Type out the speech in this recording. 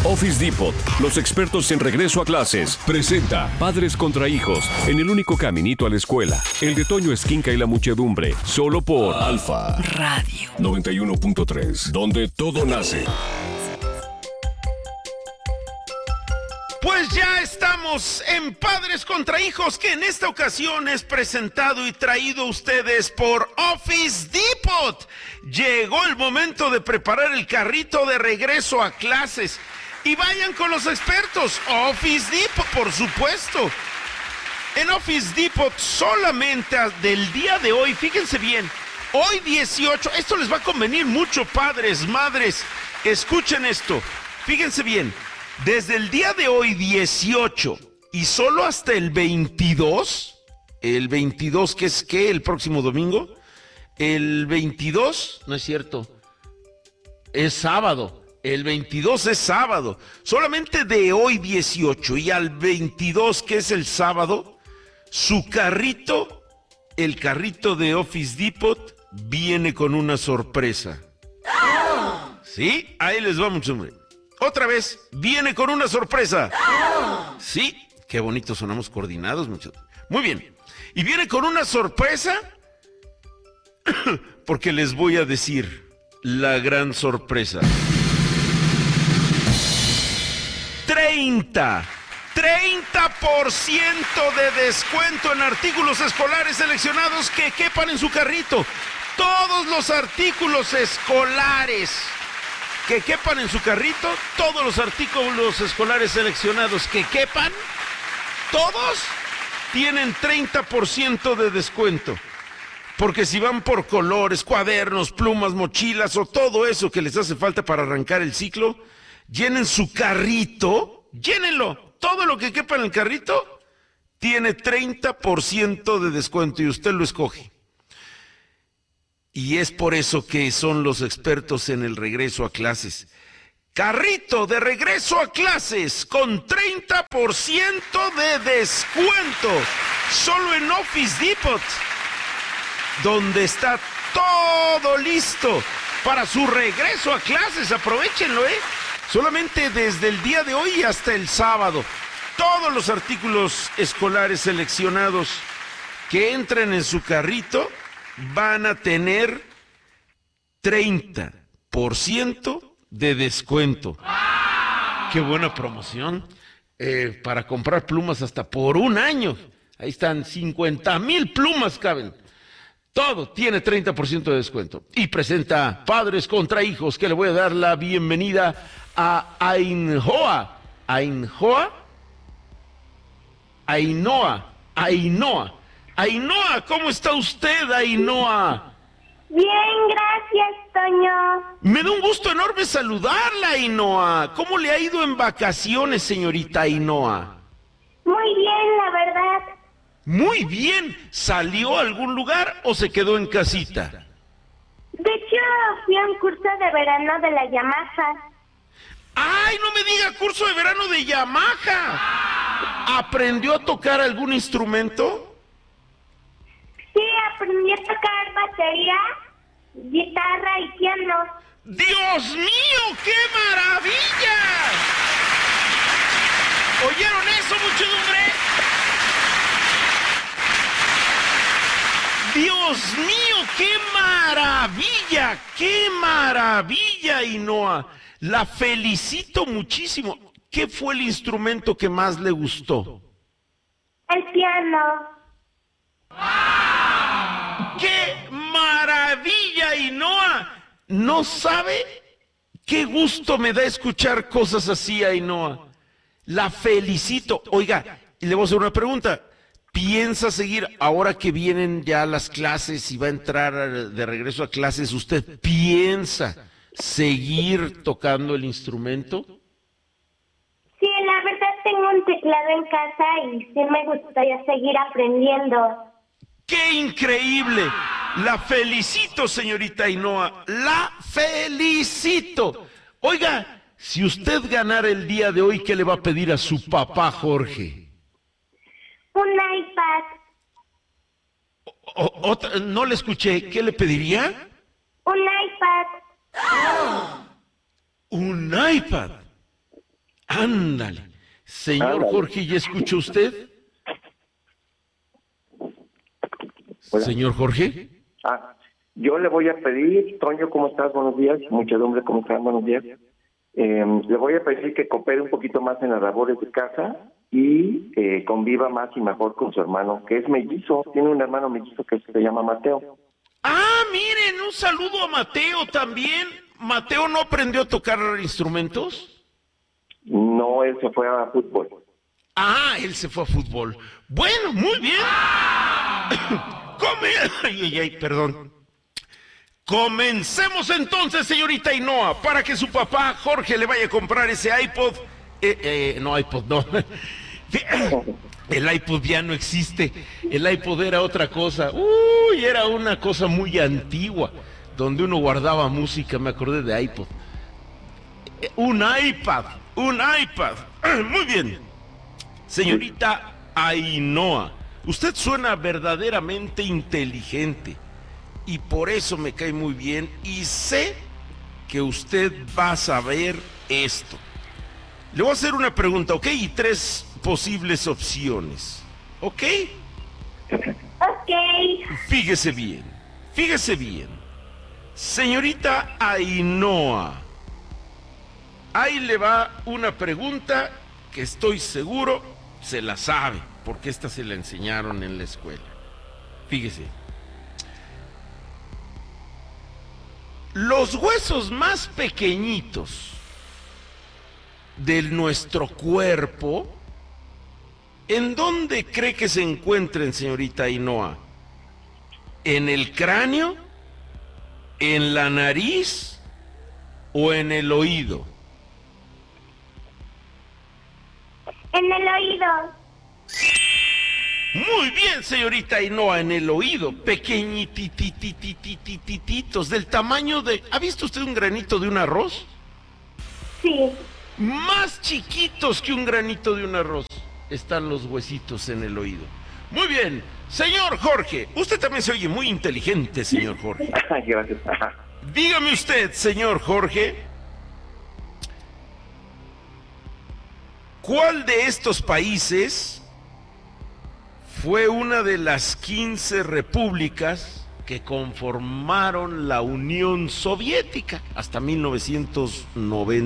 Office Depot, los expertos en regreso a clases, presenta Padres contra Hijos, en el único caminito a la escuela. El de Toño Esquinca y la muchedumbre, solo por Alfa Radio 91.3, donde todo nace. Pues ya estamos en Padres contra Hijos, que en esta ocasión es presentado y traído a ustedes por Office Depot. Llegó el momento de preparar el carrito de regreso a clases. Y vayan con los expertos, Office Depot, por supuesto. En Office Depot solamente del día de hoy, fíjense bien, hoy 18, esto les va a convenir mucho, padres, madres, escuchen esto, fíjense bien, desde el día de hoy 18 y solo hasta el 22 que es ¿qué? El próximo domingo, el 22, no es cierto, es sábado. El 22 es sábado, solamente de hoy 18 y al 22 que es el sábado, su carrito, el carrito de Office Depot, viene con una sorpresa. ¿Sí? Ahí les va, mucho. Otra vez, viene con una sorpresa. ¿Sí? Qué bonito sonamos coordinados, muchachos. Muy bien. Y viene con una sorpresa porque les voy a decir la gran sorpresa. 30% de descuento en artículos escolares seleccionados que quepan en su carrito. Todos los artículos escolares que quepan en su carrito, todos los artículos escolares seleccionados que quepan, todos tienen 30% de descuento. Porque si van por colores, cuadernos, plumas, mochilas o todo eso que les hace falta para arrancar el ciclo, llenen su carrito, llénenlo. Todo lo que quepa en el carrito tiene 30% de descuento y usted lo escoge. Y es por eso que son los expertos en el regreso a clases. Carrito de regreso a clases con 30% de descuento. Solo en Office Depot, donde está todo listo para su regreso a clases. Aprovechenlo, solamente desde el día de hoy hasta el sábado. Todos los artículos escolares seleccionados que entren en su carrito van a tener 30% de descuento. ¡Qué buena promoción! Para comprar plumas hasta por un año. Ahí están, 50,000 plumas caben. Todo tiene 30% de descuento. Y presenta Padres contra Hijos, que le voy a dar la bienvenida a Ainhoa. Ainhoa, ¿cómo está usted, Ainhoa? Bien, gracias, Toño. Me da un gusto enorme saludarla, Ainhoa. ¿Cómo le ha ido en vacaciones, señorita Ainhoa? Muy bien, la verdad. Muy bien. ¿Salió a algún lugar o se quedó en casita? De hecho, fui a un curso de verano de la Yamaha. ¡Ay, no me diga curso de verano de Yamaha! ¿Aprendió a tocar algún instrumento? Sí, aprendí a tocar batería, guitarra y piano. ¡Dios mío, qué maravilla! ¿Oyeron eso, muchedumbre? ¡Dios mío, qué maravilla! ¡Qué maravilla, Ainhoa! La felicito muchísimo. ¿Qué fue el instrumento que más le gustó? El piano. ¡Qué maravilla, Ainhoa! ¿No sabe qué gusto me da escuchar cosas así, Ainhoa? La felicito. Oiga, le voy a hacer una pregunta. ¿Piensa seguir, ahora que vienen ya las clases y va a entrar de regreso a clases, usted piensa seguir tocando el instrumento? Sí, la verdad tengo un teclado en casa y sí me gustaría seguir aprendiendo. ¡Qué increíble! La felicito, señorita Ainhoa. La felicito. Oiga, si usted ganara el día de hoy, ¿qué le va a pedir a su papá, Jorge? Un iPad. No le escuché. ¿Qué le pediría? Un iPad. Un iPad. Ándale. Señor Ándale. Jorge, ¿ya escuchó usted? Hola. Señor Jorge. Yo le voy a pedir, Toño, ¿cómo estás? Buenos días. Muchedumbre, ¿cómo están? Buenos días. Le voy a pedir que coopere un poquito más en las labores de casa y conviva más y mejor con su hermano, que es mellizo. Tiene un hermano mellizo que se llama Mateo. Ah, miren, un saludo a Mateo también. ¿Mateo no aprendió a tocar instrumentos? No, él se fue a fútbol. Ah, él se fue a fútbol. Bueno, muy bien. Perdón. Comencemos entonces, señorita Ainhoa, para que su papá Jorge le vaya a comprar ese iPod. No, iPod no. El iPod ya no existe. El iPod era otra cosa. Uy, era una cosa muy antigua, donde uno guardaba música. Me acordé de iPod. Un iPad. Muy bien. Señorita Ainhoa, usted suena verdaderamente inteligente y por eso me cae muy bien y sé que usted va a saber esto. Le voy a hacer una pregunta, ¿ok? Y 3 posibles opciones, ¿ok? Ok. Fíjese bien. Señorita Ainhoa, ahí le va una pregunta que estoy seguro se la sabe, porque esta se la enseñaron en la escuela. Fíjese. Los huesos más pequeñitos de nuestro cuerpo, ¿en dónde cree que se encuentren, señorita Ainhoa? ¿En el cráneo? ¿En la nariz? ¿O en el oído? En el oído. Muy bien, señorita Ainhoa, en el oído, pequeñititititititos, del tamaño de... ¿Ha visto usted un granito de un arroz? Sí. Más chiquitos que un granito de un arroz están los huesitos en el oído. Muy bien, señor Jorge, usted también se oye muy inteligente, señor Jorge. Gracias. Dígame usted, señor Jorge, ¿cuál de estos países fue una de las 15 repúblicas que conformaron la Unión Soviética hasta 1990?